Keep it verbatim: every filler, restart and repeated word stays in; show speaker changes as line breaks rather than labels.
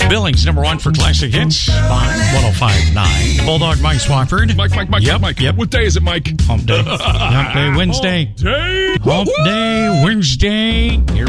Billings, number one for classic hits by one oh five point nine. Bulldog Mike Swafford.
Mike, Mike, Mike,
Yep,
Mike.
yep.
What day is it, Mike?
Hump day. Hump day Wednesday.
Day.
Hump day Wednesday. Here